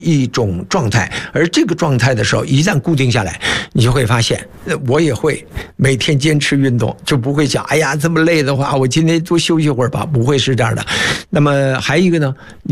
一种状态，而这个状态的时候，一旦固定下来，你就会发现，我也会每天坚持运动，就不会想，哎呀，这么累的话，我今天多休息会儿吧，不会是这样的。那么还有一个呢，